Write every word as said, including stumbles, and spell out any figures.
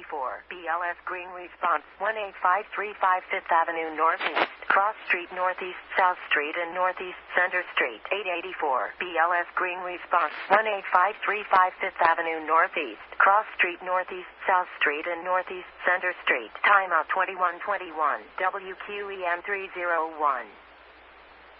eighty-four, B L S Green Response, one eight five three five Fifth Avenue Northeast, Cross Street Northeast, South Street and Northeast Center Street, eight eighty-four, B L S Green Response, one eight five three five Fifth Avenue Northeast, Cross Street Northeast, South Street and Northeast Center Street. Timeout twenty-one twenty-one, W Q E M three oh one.